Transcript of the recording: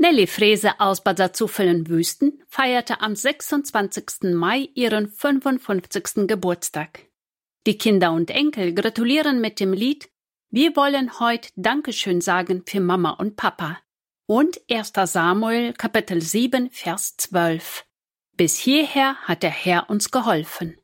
Nelly Frese aus Bad Salzuflen-Wüsten feierte am 26. Mai ihren 55. Geburtstag. Die Kinder und Enkel gratulieren mit dem Lied Wir wollen heute Dankeschön sagen für Mama und Papa und 1. Samuel Kapitel 7, Vers 12. Bis hierher hat der Herr uns geholfen.